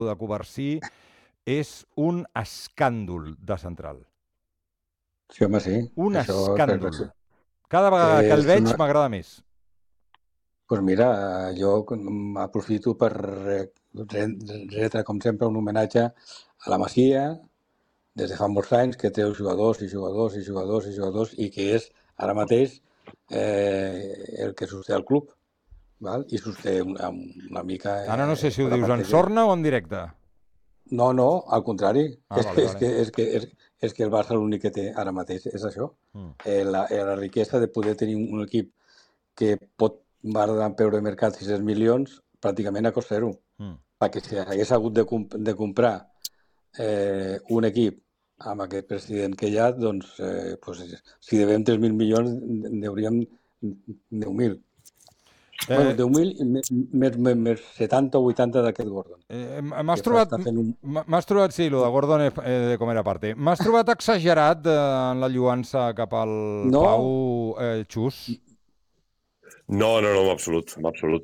de Covarsí és un escàndol de central. Sí, home, sí. Un Això, escàndol. Cada vegada que el veig m'agrada més. Doncs mira, jo aprofito per retre, com sempre, un homenatge a la Masia, des de fa molts anys, que té jugadors i que és ara mateix el que sosté el club, val? I sosté una mica... Ara no sé si ho dius en sorna o en directe. No, al contrari. Vale. És que el Barça l'únic que té ara mateix és això. La riquesa de poder tenir un equip que pot valdre en peu de mercat 600 milions pràcticament a cost zero. Perquè si hagués hagut de comprar un equip amb aquest president que hi ha, doncs, si devem 3.000 milions, n'hauríem 10.000. Bueno, 10.000 més 70 o 80 d'aquest Gordon. M'has trobat, sí, el de Gordon de com era parte. M'has trobat exagerat en la lluança cap al Pau, Xus? No, en absolut.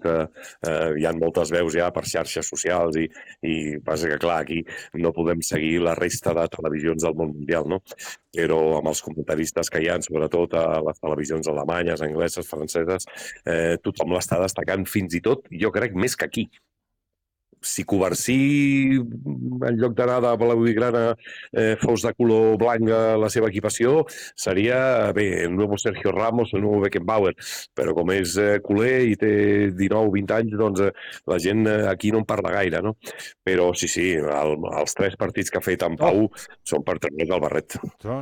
Hi ha moltes veus ja per xarxes socials i passa que, clar, aquí no podem seguir la resta de televisions del món mundial, no? Però amb els comentaristes que hi ha, sobretot a les televisions alemanyes, angleses, franceses, tothom l'està destacant, fins i tot, jo crec, més que aquí. Si Covarsí, en lloc d'anar de blaugrana, fos de color blanc a la seva equipació, seria, bé, el nou Sergio Ramos, el nou Beckenbauer, però com és culer i té 19-20 anys, doncs la gent aquí no en parla gaire, no? Però sí, els 3 partits que ha fet en Pau són per treure's el barret.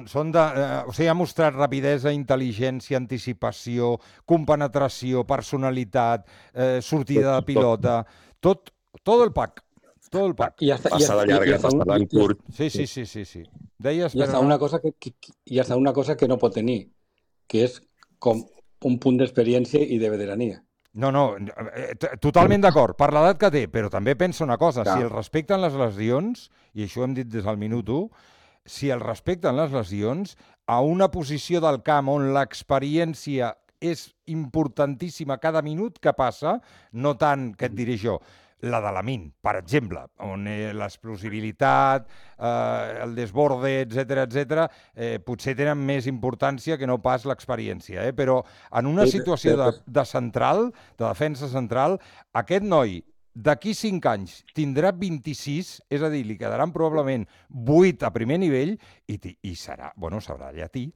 O sigui, ha mostrat rapidesa, intel·ligència, anticipació, compenetració, personalitat, sortida de pilota, tot el pack. Passada llarga, passada en curt. Sí. Deies, però... Hi ha una cosa que no pot tenir, que és com un punt d'experiència i de veterania. No, totalment d'acord, per l'edat que té, però també pensa una cosa, si el respecten les lesions, i això ho hem dit des del minut 1, si el respecten les lesions, a una posició del camp on l'experiència és importantíssima cada minut que passa, no tant, que et diré jo, la de Lamine, per exemple, on l'explosibilitat, el desborde, etc., potser tenen més importància que no pas l'experiència. Però en una situació de central, de defensa central, aquest noi d'aquí 5 anys tindrà 26, és a dir, li quedaran probablement 8 a primer nivell i serà, sabrà llatí.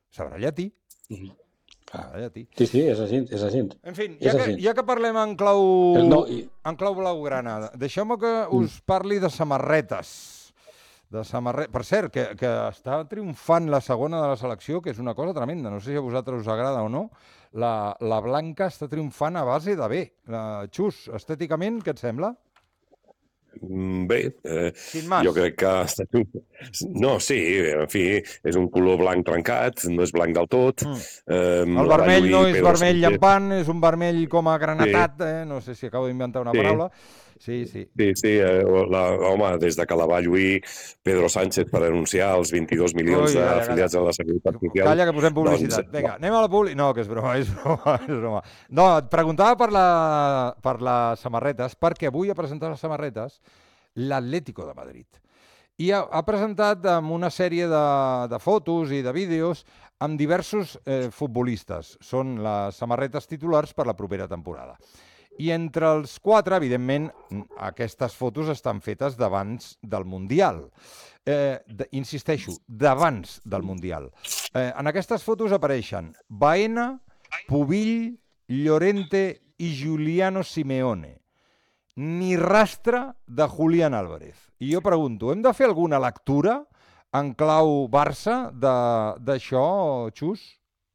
Sí, és així. En fi, ja que parlem en clau blaugrana, deixeu-me que us parli de samarretes. Per cert, que està triomfant la segona de la selecció, que és una cosa tremenda. No sé si a vosaltres us agrada o no. La blanca està triomfant a base de bé. Xus, estèticament, què et sembla? Bé, jo crec que... No, sí, en fi, és un color blanc trencat, no és blanc del tot. El vermell no és vermell llampant, és un vermell com a granatat, no sé si acabo d'inventar una paraula. Sí. Home, des de que la va lluir Pedro Sánchez per anunciar els 22 milions d'afiliats a la Seguretat Social... Calla, que posem publicitat. Vinga, anem a la publicitat. No, que és broma. No, et preguntava per les samarretes, perquè avui ha presentat les samarretes l'Atlético de Madrid. I ha presentat amb una sèrie de fotos i de vídeos amb diversos futbolistes. Són les samarretes titulars per la propera temporada. I entre els 4, evidentment, aquestes fotos estan fetes d'abans del Mundial. Insisteixo, d'abans del Mundial. En aquestes fotos apareixen Baena, Pubill, Llorente i Giuliano Simeone. Ni rastre de Julián Álvarez. I jo pregunto, hem de fer alguna lectura en clau Barça d'això, Xus?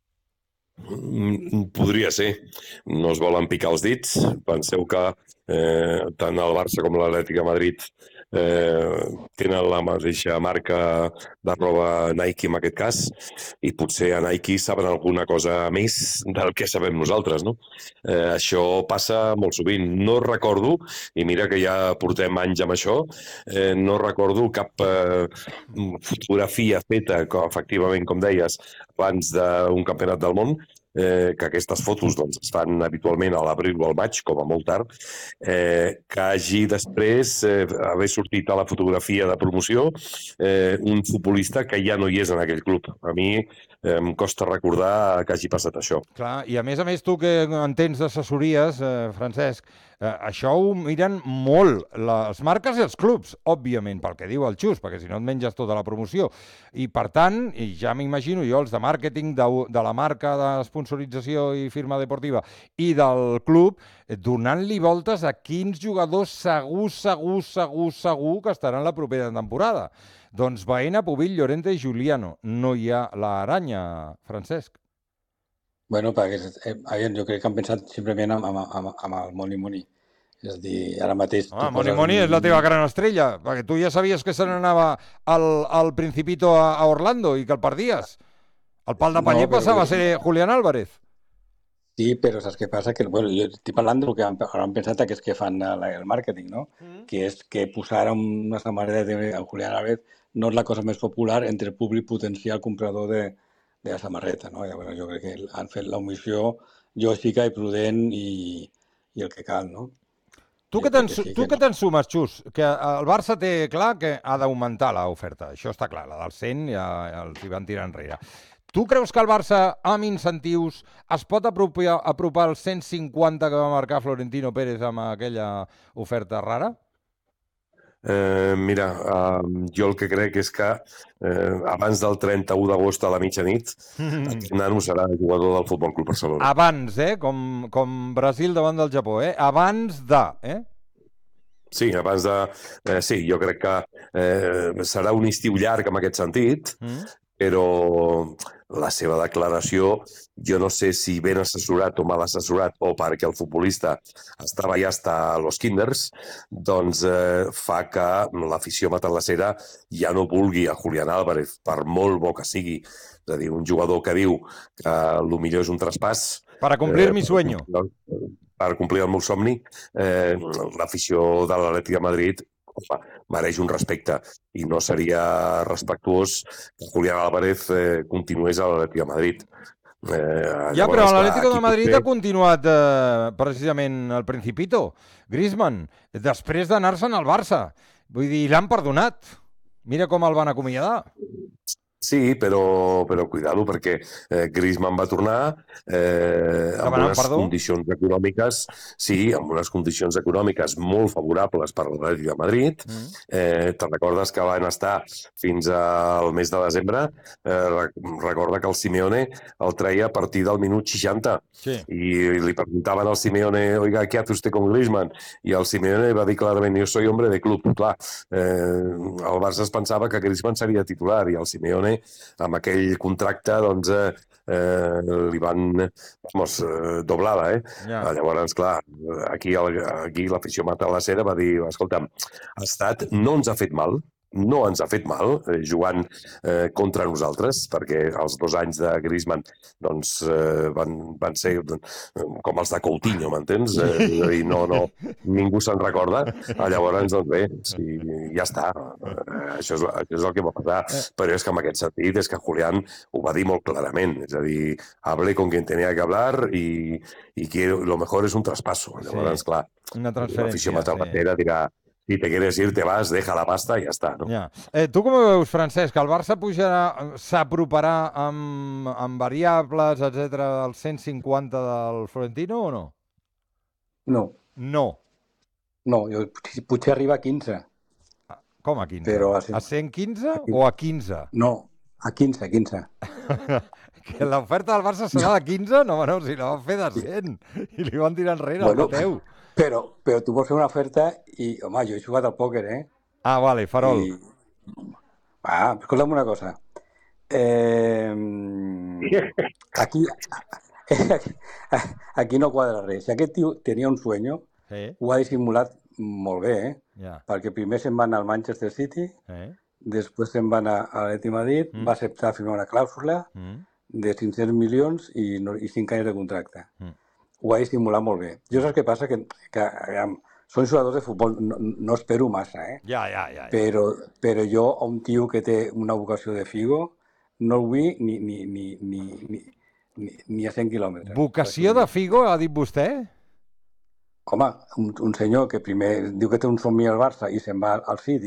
Podria ser. No es volen picar els dits. Penseu que tant el Barça com l'Atlètic de Madrid tenen la mateixa marca de roba Nike en aquest cas, i potser a Nike saben alguna cosa més del que sabem nosaltres, no? Això passa molt sovint. No recordo, i mira que ja portem anys amb això, no recordo cap fotografia feta, efectivament, com deies, abans d'un campionat del món, que aquestes fotos doncs, es fan habitualment a l'abril o al maig, com a molt tard, que hagi després haver sortit a la fotografia de promoció un futbolista que ja no hi és en aquell club. A mi em costa recordar que hagi passat això. Clar, i a més, tu que entens d'assessories, Francesc, això ho miren molt les marques i els clubs, òbviament, pel que diu el Xus, perquè si no et menges tota la promoció. I per tant, i ja m'imagino jo, els de màrqueting de la marca de sponsorització i firma deportiva i del club, donant-li voltes a quins jugadors segur que estaran la propera temporada. Doncs Baena, Pubill, Llorente i Juliano. No hi ha l'aranya, Francesc. Bueno, perquè jo crec que han pensat simplement amb el Moni. És a dir, ara mateix... Moni és la teva gran estrella, perquè tu ja sabies que se n'anava al Principito a Orlando i que el perdies. El pal de paller passava a ser Julián Álvarez. Sí, però saps què passa? Que, bueno, jo estic parlant del que han pensat aquests que fan el màrqueting, no? Que és que posar una samarreta de Julián Álvarez no és la cosa més popular entre el públic potencial comprador de la samarreta, no? Llavors, jo crec que han fet l'omissió lògica i prudent i el que cal, no? Tu que te'n sumes, Xus? Que el Barça té clar que ha d'augmentar l'oferta. Això està clar, la del 100 ja els hi van tirar enrere. Tu creus que el Barça, amb incentius, es pot apropar als 150 que va marcar Florentino Pérez amb aquella oferta rara? Mira, jo el que crec és que abans del 31 d'agost a la mitjanit aquest nano serà jugador del Futbol Club Barcelona. Abans, com Brasil davant del Japó, abans de, Sí, abans de... sí, jo crec que serà un estiu llarg en aquest sentit, però la seva declaració, jo no sé si ben assessorat o mal assessorat o perquè el futbolista estava ja hasta los kinders, doncs fa que l'afició matalassera ja no vulgui a Julián Álvarez, per molt bo que sigui. És a dir, un jugador que diu que el millor és un traspàs... Para cumplir mi sueño. Per complir el meu somni, l'afició de l'Atlètic de Madrid mereix un respecte i no seria respectuós que Julián Álvarez continués a l'Atlètic de Madrid. Però l'Atlético de Madrid ha continuat precisament al Principito, Griezmann, després d'anar-se'n al Barça. Vull dir, l'han perdonat. Mira com el van acomiadar. Sí, però cuidado, perquè Griezmann va tornar amb unes condicions econòmiques, amb unes condicions econòmiques molt favorables per l'Atlètic de Madrid. Te'n recordes que van estar fins al mes de desembre? Recorda que el Simeone el treia a partir del minut 60 i li preguntaven al Simeone, oiga, ¿qué hace usted con Griezmann? I el Simeone va dir clarament, yo soy hombre de club. Clar, el Barça es pensava que Griezmann seria titular i el Simeone amb aquell contracte doncs li van doblada, Llavors, clar, aquí l'afició matalassera va dir, escolta'm, l'estat no ens ha fet mal, jugant contra nosaltres, perquè els 2 anys de Griezmann doncs, van ser com els de Coutinho, m'entens? I ningú se'n recorda. Llavors, doncs bé, ja està. Això és el que va passar. Però és que en aquest sentit és que Julián ho va dir molt clarament. És a dir, hablé con quien tenía que hablar y que lo mejor es un traspaso. Llavors, clar, l'afició matalassera dirà si te quieres ir, te vas, deja la pasta i ja està. No? Tu com ho veus, Francesc? El Barça s'aproparà amb variables, etc., al 150 del Florentino o no? No. No? No, potser arriba a 15. Com a 15? Però a 115 o a 15? No, a 15. Que l'oferta del Barça serà de 15? No, si la van fer de 100 i li van tirar enrere al Mateu. Però tu vols fer una oferta i, home, jo he jugat al pòquer, Ah, vale, farol. Escolta'm una cosa. Aquí no quadra res. Si aquest tio tenia un sueño, ho ha dissimulat molt bé, perquè primer se'n va anar al Manchester City, després se'n va anar a l'Atlètic de Madrid, va acceptar firmar una clàusula de 500 milions i 5 anys de contracte. Ho ha dissimulat molt bé. Jo saps què passa? Que són jugadors de futbol, no espero massa, Però jo, a un tio que té una vocació de Figo, no el vull ni a 100 quilòmetres. Vocació de Figo, ha dit vostè? Home, un senyor que primer diu que té un somni al Barça i se'n va al City